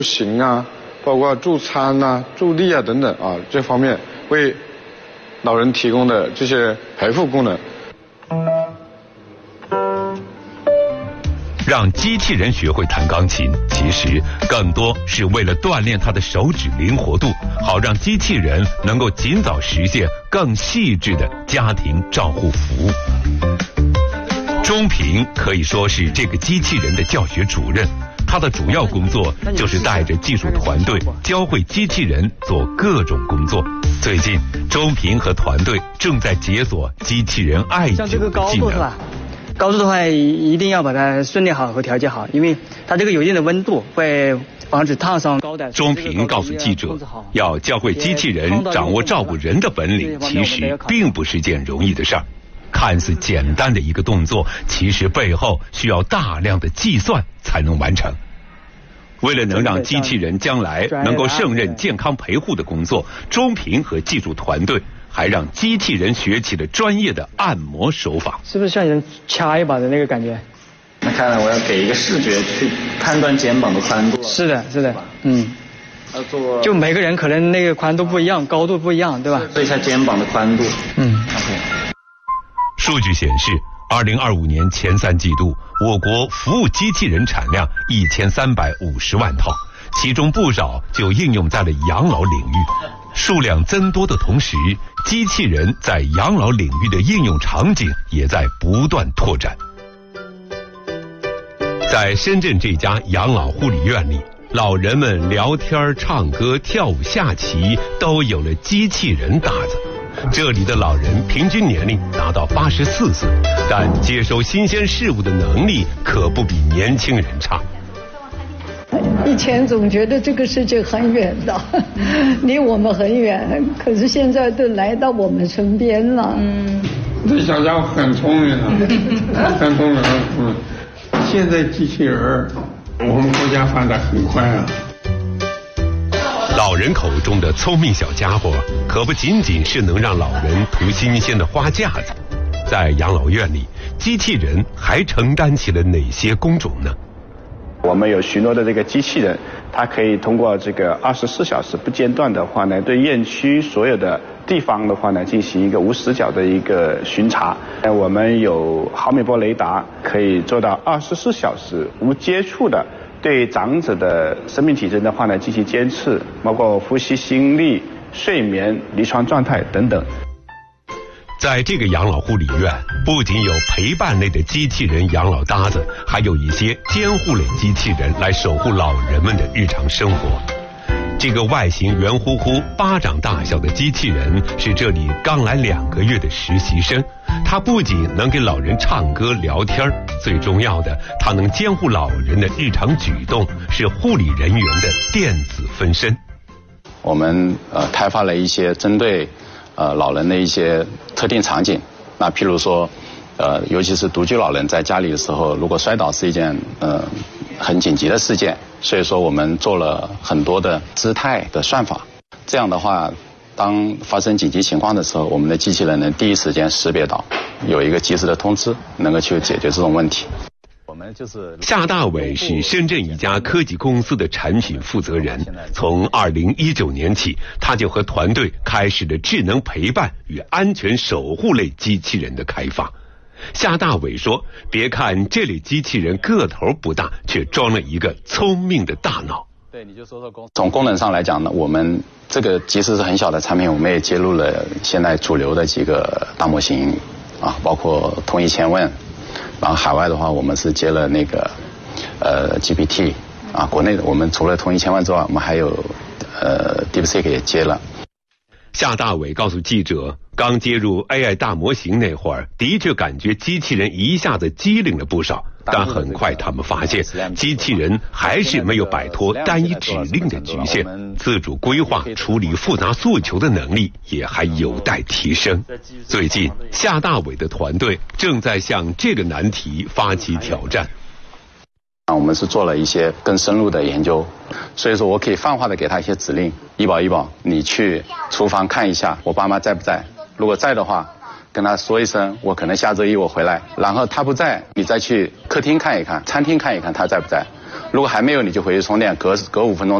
行啊，包括助餐啊、助力啊等等啊，这方面为老人提供的这些陪护功能。 让机器人学会弹钢琴，其实更多是为了锻炼他的手指灵活度，好让机器人能够尽早实现更细致的家庭照护服务。钟平可以说是这个机器人的教学主任，他的主要工作就是带着技术团队教会机器人做各种工作。最近，钟平和团队正在解锁机器人艾灸的技能。 高度的话，一定要把它顺利好和调节好，因为它这个有一定的温度会防止烫伤高的。 钟平告诉记者，要教会机器人掌握照顾人的本领，其实并不是件容易的事儿。看似简单的一个动作，其实背后需要大量的计算才能完成。为了能让机器人将来能够胜任健康陪护的工作，钟平和技术团队还让机器人学起了专业的按摩手法。 是不是像人掐一把的那个感觉？ 那看来我要给一个视觉去判断肩膀的宽度。 是的，就每个人可能那个宽度不一样，高度不一样，对吧？ 测一下肩膀的宽度。OK。 数据显示，2025年前3季度，我国服务机器人产量1350万套，其中不少就应用在了养老领域。数量增多的同时，机器人在养老领域的应用场景也在不断拓展。在深圳这家养老护理院里，老人们聊天、唱歌、跳舞、下棋都有了机器人搭子。这里的老人平均年龄达到84岁，但接收新鲜事物的能力可不比年轻人差。 以前总觉得这个世界很远的，离我们很远，可是现在都来到我们身边了。 这小家伙很聪明啊，很聪明。现在机器人，我们国家发展很快啊。 老人口中的聪明小家伙，可不仅仅是能让老人图新鲜的花架子。在养老院里，机器人还承担起了哪些工种呢？ 我们有许多的这个机器人，它可以通过这个24小时不间断的话呢，对院区所有的地方的话呢，进行一个无死角的一个巡查。我们有毫米波雷达，可以做到24小时无接触的对长者的生命体征的话呢进行监测，包括呼吸、心率、睡眠、临床状态等等。 在这个养老护理院，不仅有陪伴类的机器人养老搭子，还有一些监护类机器人来守护老人们的日常生活。这个外形圆乎乎、巴掌大小的机器人是这里刚来2个月的实习生。它不仅能给老人唱歌聊天，最重要的，它能监护老人的日常举动，是护理人员的电子分身。 我们开发了一些针对老人的一些特定场景，那譬如说尤其是独居老人在家里的时候，如果摔倒是一件很紧急的事件，所以说我们做了很多的姿态的算法，这样的话当发生紧急情况的时候，我们的机器人能第一时间识别到，有一个及时的通知，能够去解决这种问题。 夏大伟是深圳一家科技公司的产品负责人，从2019年起，他就和团队开始了智能陪伴与安全守护类机器人的开发。夏大伟说，别看这类机器人个头不大，却装了一个聪明的大脑。 对，你就说从功能上来讲呢，我们这个即使是很小的产品，我们也接入了现在主流的几个大模型啊，包括通义千问，然后海外的话，我们是接了那个GPT 啊，国内的我们除了通义千万之外，我们还有DeepSeek 也接了。 夏大伟告诉记者，刚接入 AI 大模型那会儿，的确感觉机器人一下子机灵了不少，但很快他们发现，机器人还是没有摆脱单一指令的局限，自主规划、处理复杂诉求的能力也还有待提升。最近，夏大伟的团队正在向这个难题发起挑战。 我们是做了一些更深入的研究，所以说我可以泛化的给他一些指令，医保，你去厨房看一下我爸妈在不在，如果在的话跟他说一声，我可能下周1我回来，然后他不在，你再去客厅看一看，餐厅看一看他在不在， 如果还没有，你就回去充电，隔5分钟